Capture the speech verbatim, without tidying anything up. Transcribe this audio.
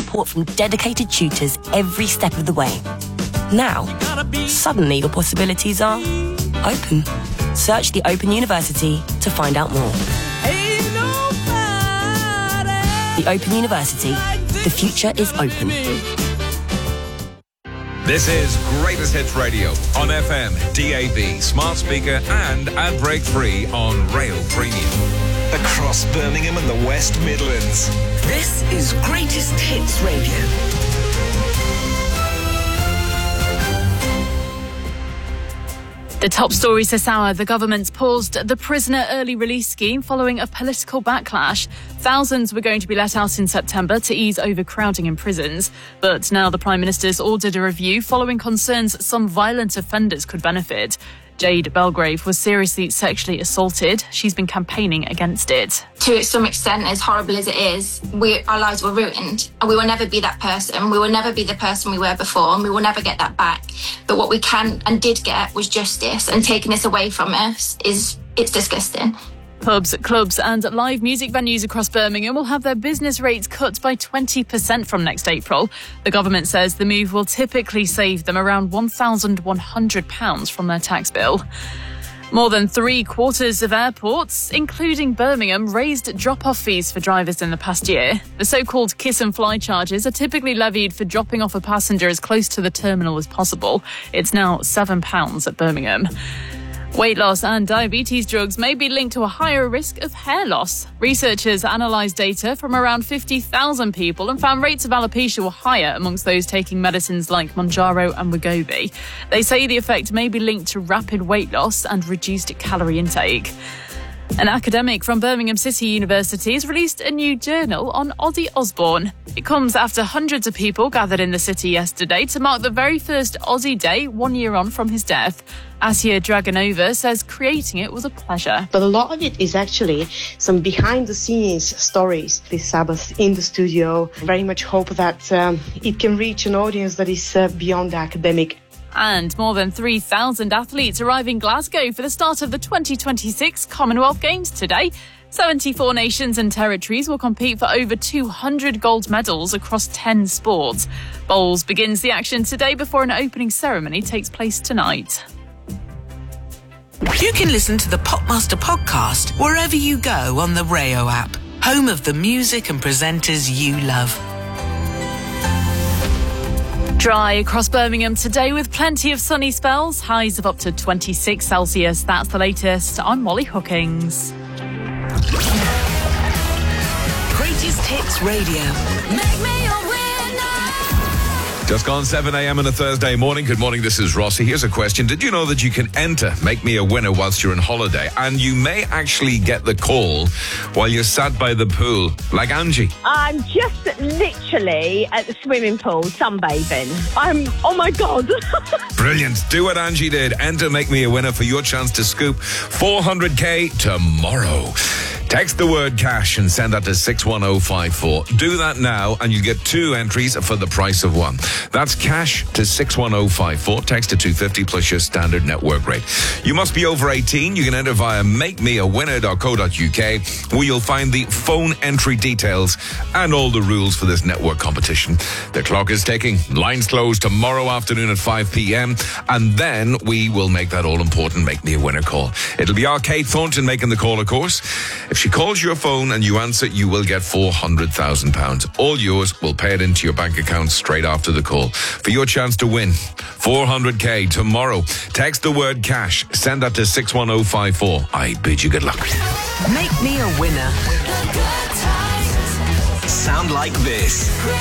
support from dedicated tutors every step of the way. Now, suddenly your possibilities are open. Search the Open University to find out more. The Open University. The future is open. This is Greatest Hits Radio on F M, D A B, smart speaker and ad break free on Rail Premium. Across Birmingham and the West Midlands. This is Greatest Hits Radio. The top stories this hour. The government's paused the prisoner early release scheme following a political backlash. Thousands were going to be let out in September to ease overcrowding in prisons. But now the Prime Minister's ordered a review following concerns some violent offenders could benefit. Jade Belgrave was seriously sexually assaulted. She's been campaigning against it. To some extent, as horrible as it is, we, our lives were ruined. And we will never be that person. We will never be the person we were before, and we will never get that back. But what we can and did get was justice, and taking this away from us is, it's disgusting. Pubs, clubs and live music venues across Birmingham will have their business rates cut by twenty percent from next April. The government says the move will typically save them around one thousand one hundred pounds from their tax bill. More than three quarters of airports, including Birmingham, raised drop-off fees for drivers in the past year. The so-called kiss and fly charges are typically levied for dropping off a passenger as close to the terminal as possible. It's now seven pounds at Birmingham. Weight loss and diabetes drugs may be linked to a higher risk of hair loss. Researchers analysed data from around fifty thousand people and found rates of alopecia were higher amongst those taking medicines like Mounjaro and Wegovy. They say the effect may be linked to rapid weight loss and reduced calorie intake. An academic from Birmingham City University has released a new journal on Ozzy Osbourne. It comes after hundreds of people gathered in the city yesterday to mark the very first Ozzy Day, one year on from his death. Asia Dragonova says creating it was a pleasure. But a lot of it is actually some behind-the-scenes stories this Sabbath in the studio. I very much hope that um, it can reach an audience that is uh, beyond academic. And more than three thousand athletes arrive in Glasgow for the start of the twenty twenty-six Commonwealth Games today. seventy-four nations and territories will compete for over two hundred gold medals across ten sports. Bowls begins the action today before an opening ceremony takes place tonight. You can listen to the Popmaster podcast wherever you go on the Rayo app, home of the music and presenters you love. Dry across Birmingham today with plenty of sunny spells, highs of up to twenty-six Celsius. That's the latest. I'm Molly Hookings. Greatest Hits Radio. Make me a winner. Just gone seven a.m. on a Thursday morning. Good morning, this is Rossi. Here's a question. Did you know that you can enter Make Me a Winner whilst you're on holiday? And you may actually get the call while you're sat by the pool, like Angie. I'm just literally at the swimming pool sunbathing. I'm, oh my God. Brilliant. Do what Angie did. Enter Make Me a Winner for your chance to scoop four hundred k tomorrow. Text the word cash and send that to six one oh five four. Do that now and you get two entries for the price of one. That's cash to six one oh five four. Text to two fifty plus your standard network rate. You must be over eighteen. You can enter via make me a winner dot co dot uk, where you'll find the phone entry details and all the rules for this network competition. The clock is ticking. Lines close tomorrow afternoon at five p.m. and then we will make that all-important Make Me a Winner call. It'll be our Kate Thornton making the call, of course. If she calls your phone and you answer, you will get four hundred thousand pounds. All yours. We'll pay it into your bank account straight after the call. For your chance to win four hundred k tomorrow, text the word cash. Send that to six one oh five four. I bid you good luck. Make me a winner. Sound like this.